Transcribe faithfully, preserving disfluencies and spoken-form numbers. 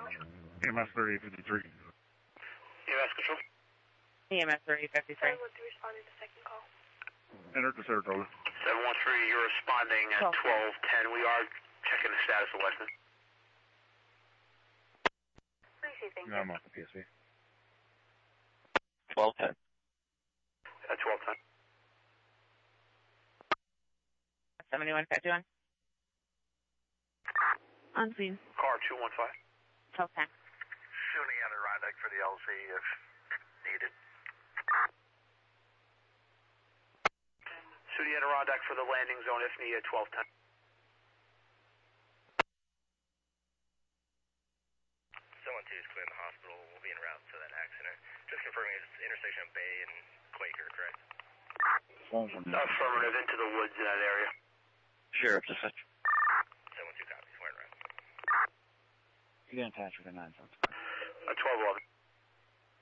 E M S thirty fifty-three. E M S control. E M S thirty fifty-three. seven one three responding to second call. Enter to Saratoga. seven one three, you're responding at twelve ten. We are checking the status of Weston. Appreciate thank you. No, I'm off the P S V. twelve ten. At twelve ten. seventy-one fifty-one. On scene. Car two one five. twelve ten. Shooting Adirondack for the L Z if needed. Shooting Adirondack for the landing zone if needed, twelve ten. seven one two is clear in the hospital. We'll be en route to that accident. Just confirming it's intersection of Bay and Quaker, correct? Affirmative, into the woods in that area. Sheriff, dispatch. seven one two copies. We're en route. You can attach with a nine seven. Uh, twelve eleven.